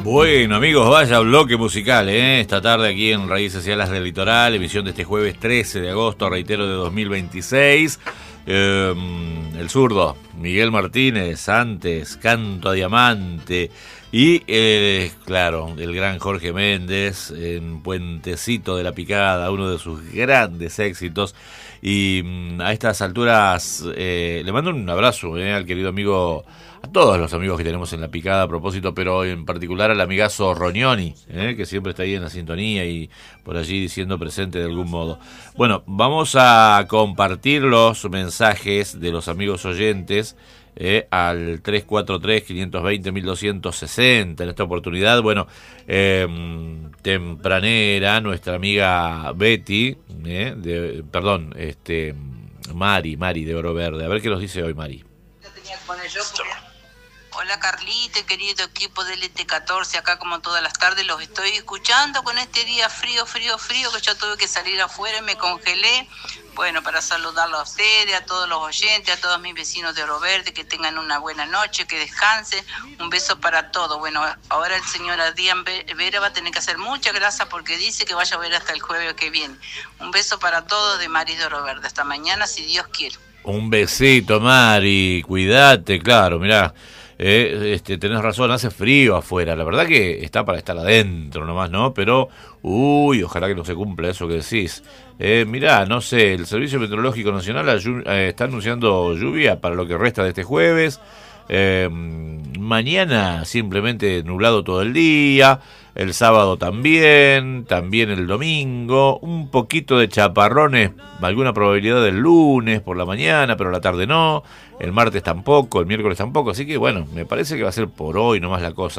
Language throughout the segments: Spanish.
Bueno, amigos, vaya bloque musical, esta tarde aquí en Raíces y Alas del Litoral, emisión de este jueves 13 de agosto, reitero, de 2026. El zurdo, Miguel Martínez, antes, Canto a Diamante. Y, claro, el gran Jorge Méndez en Puentecito de la Picada, uno de sus grandes éxitos. Y a estas alturas le mando un abrazo al querido amigo, a todos los amigos que tenemos en La Picada a propósito, pero en particular al amigazo Rognoni, que siempre está ahí en la sintonía y por allí siendo presente de algún modo. Bueno, vamos a compartir los mensajes de los amigos oyentes al 343-520-1260. En esta oportunidad, bueno, tempranera, nuestra amiga Betty, Mari de Oro Verde. A ver qué nos dice hoy Mari. Hola Carlito, querido equipo del ET14, acá como todas las tardes los estoy escuchando con este día frío, que yo tuve que salir afuera y me congelé. Bueno, para saludarlos a ustedes, a todos los oyentes, a todos mis vecinos de Oro Verde, que tengan una buena noche, que descansen. Un beso para todos. Bueno, ahora el señor Adrián Vera va a tener que hacer mucha grasa porque dice que vaya a ver hasta el jueves que viene. Un beso para todos de Mari de Oro Verde. Hasta mañana, si Dios quiere. Un besito, Mari. Cuídate, claro, mirá. Tenés razón, hace frío afuera, la verdad que está para estar adentro nomás, ¿no? Pero, ojalá que no se cumpla eso que decís. Mirá, no sé, el Servicio Meteorológico Nacional está anunciando lluvia para lo que resta de este jueves. Mañana simplemente nublado todo el día, el sábado también el domingo, un poquito de chaparrones, alguna probabilidad del lunes por la mañana, pero la tarde no, el martes tampoco, el miércoles tampoco, así que bueno, me parece que va a ser por hoy nomás la cosa,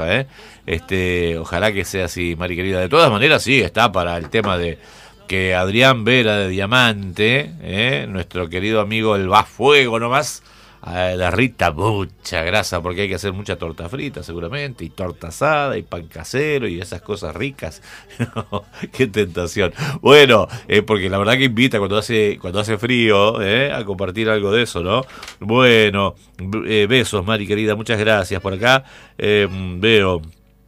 ojalá que sea así, Mari querida. De todas maneras, sí, está para el tema de que Adrián Vera de Diamante, nuestro querido amigo el va fuego nomás, derrita mucha grasa porque hay que hacer mucha torta frita seguramente, y torta asada y pan casero y esas cosas ricas. Qué tentación. Bueno, porque la verdad que invita cuando hace frío a compartir algo de eso, ¿no? Bueno, besos Mari querida, muchas gracias. Por acá veo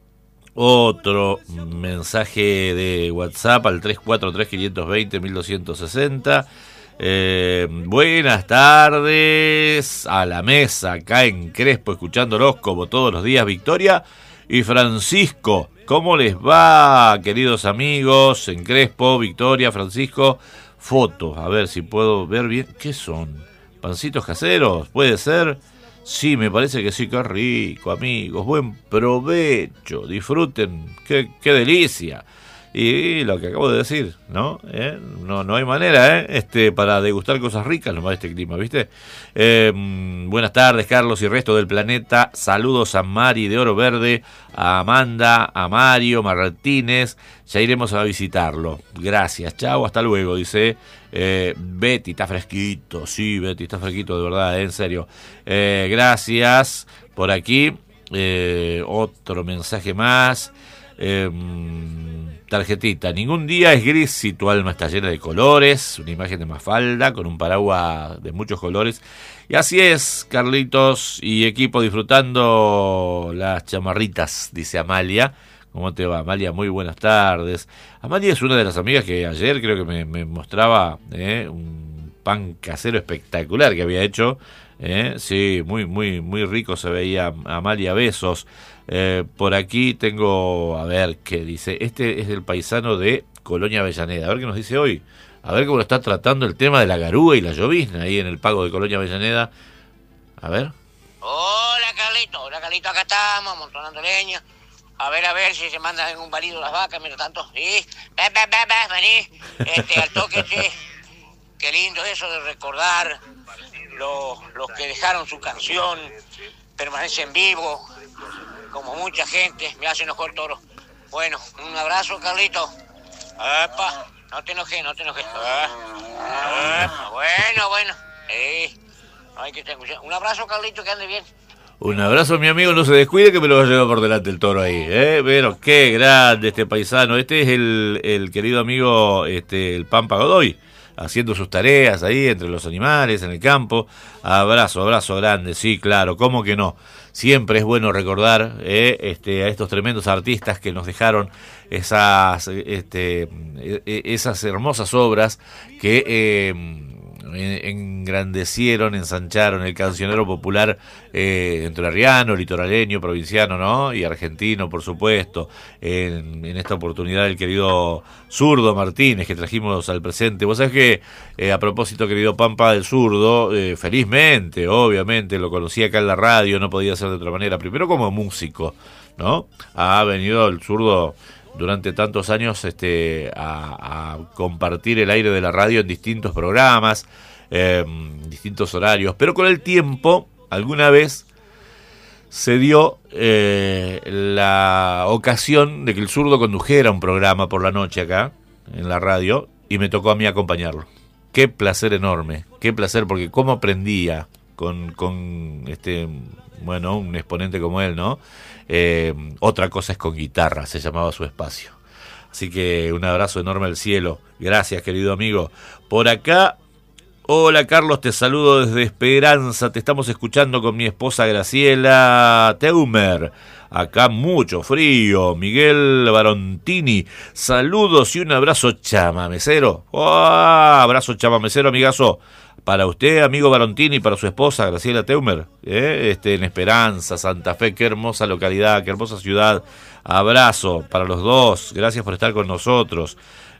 otro mensaje de WhatsApp al 343-520-1260. Buenas tardes a la mesa acá en Crespo, escuchándolos como todos los días, Victoria y Francisco. ¿Cómo les va, queridos amigos en Crespo, Victoria, Francisco? Fotos, a ver si puedo ver bien. ¿Qué son? ¿Pancitos caseros? ¿Puede ser? Sí, me parece que sí. Qué rico, amigos. Buen provecho. Disfruten. Qué delicia. Y lo que acabo de decir, ¿no? No hay manera, para degustar cosas ricas nomás este clima, ¿viste? Buenas tardes, Carlos y resto del planeta. Saludos a Mari de Oro Verde, a Amanda, a Mario Martínez. Ya iremos a visitarlo. Gracias, chao, hasta luego, dice Betty. Está fresquito, sí, Betty, está fresquito, de verdad, en serio. Gracias. Por aquí, otro mensaje más. Tarjetita: ningún día es gris si tu alma está llena de colores. Una imagen de Mafalda con un paraguas de muchos colores. Y así es, Carlitos y equipo, disfrutando las chamarritas, dice Amalia. ¿Cómo te va, Amalia? Muy buenas tardes. Amalia es una de las amigas que ayer creo que me mostraba un pan casero espectacular que había hecho. Sí, muy rico se veía. Amalia, besos. Por aquí tengo, a ver qué dice. Este es el paisano de Colonia Avellaneda. A ver qué nos dice hoy. A ver cómo lo está tratando el tema de la garúa y la llovizna ahí en el pago de Colonia Avellaneda. A ver. Hola Carlito, acá estamos amontonando leña. A ver si se mandan en un balido las vacas, mientras tanto. Sí, vení. Al toque, che. Qué lindo eso de recordar los que dejaron su canción, permanecen vivos, como mucha gente. Me hace enojar toro. Bueno, un abrazo, Carlito. Epa, no te enojes. Bueno. No hay que tener cuidado. Un abrazo, Carlito, que ande bien. Un abrazo, mi amigo, no se descuide que me lo va a llevar por delante el toro ahí, Pero qué grande este paisano. Este es el querido amigo, el Pampa Godoy. haciendo sus tareas ahí entre los animales, en el campo. Abrazo grande, sí, claro, ¿cómo que no? Siempre es bueno recordar a estos tremendos artistas que nos dejaron esas hermosas obras que engrandecieron, ensancharon el cancionero popular entrerriano, litoraleño, provinciano, ¿no? Y argentino, por supuesto. En esta oportunidad el querido Zurdo Martínez, que trajimos al presente. Vos sabés que, a propósito, querido Pampa, del Zurdo, felizmente, obviamente, lo conocí acá en la radio, no podía ser de otra manera. Primero como músico, ¿no? Ha venido el Zurdo durante tantos años a compartir el aire de la radio en distintos programas, distintos horarios, pero con el tiempo, alguna vez se dio la ocasión de que el Zurdo condujera un programa por la noche acá, en la radio, y me tocó a mí acompañarlo. Qué placer enorme, qué placer, porque cómo aprendía con un exponente como él, ¿no? Otra cosa es con guitarra, se llamaba su espacio. Así que un abrazo enorme al cielo. Gracias, querido amigo. Por acá, hola Carlos, te saludo desde Esperanza. Te estamos escuchando con mi esposa Graciela Teumer. Acá mucho frío. Miguel Barontini, saludos y un abrazo chamamecero. Abrazo chamamecero, amigazo. Para usted, amigo Barontini, para su esposa, Graciela Teumer, en Esperanza, Santa Fe, qué hermosa localidad, qué hermosa ciudad. Abrazo para los dos, gracias por estar con nosotros.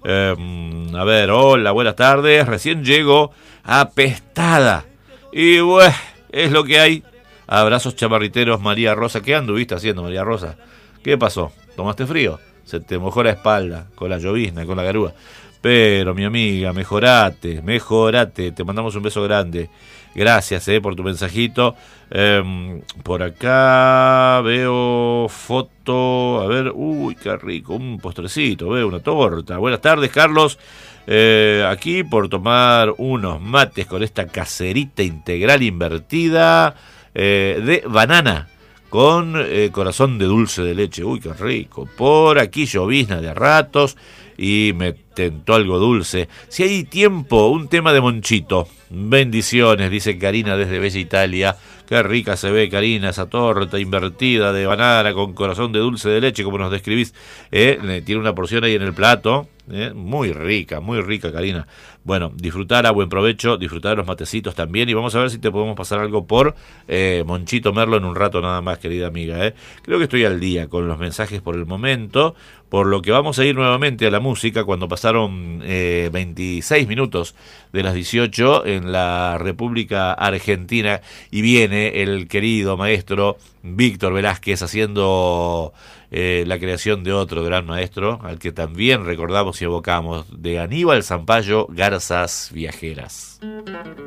A ver, hola, buenas tardes, recién llego apestada. Y bueno, es lo que hay. Abrazos chamarriteros, María Rosa. ¿Qué anduviste haciendo, María Rosa? ¿Qué pasó? ¿Tomaste frío? Se te mojó la espalda con la llovizna, con la garúa. Pero, mi amiga, mejorate, te mandamos un beso grande. Gracias por tu mensajito. Por acá veo foto, a ver, uy, qué rico, un postrecito, veo una torta. Buenas tardes, Carlos. Aquí por tomar unos mates con esta caserita integral invertida de banana con corazón de dulce de leche. Uy, qué rico. Por aquí llovizna de a ratos y me tentó algo dulce. Si hay tiempo, un tema de Monchito. Bendiciones, dice Karina desde Bella Italia. Qué rica se ve, Karina, esa torta invertida de banana con corazón de dulce de leche, como nos describís. Tiene una porción ahí en el plato. Muy rica, Karina. Bueno, disfrutar, buen provecho, disfrutar de los matecitos también. Y vamos a ver si te podemos pasar algo por Monchito Merlo en un rato nada más, querida amiga. Creo que estoy al día con los mensajes por el momento, por lo que vamos a ir nuevamente a la música cuando pasaron 26 minutos de las 18 en la República Argentina, y viene el querido maestro Víctor Velázquez haciendo la creación de otro gran maestro al que también recordamos y evocamos, de Aníbal Zampayo, Garzas Viajeras.